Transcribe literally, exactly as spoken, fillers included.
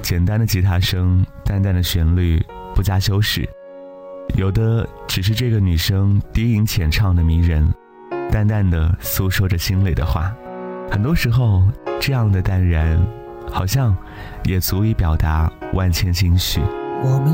简单的吉他声，淡淡的旋律，不加修饰；有的只是这个女生低吟浅唱的迷人，淡淡的诉说着心里的话。很多时候，这样的淡然好像也足以表达万千心绪。 我们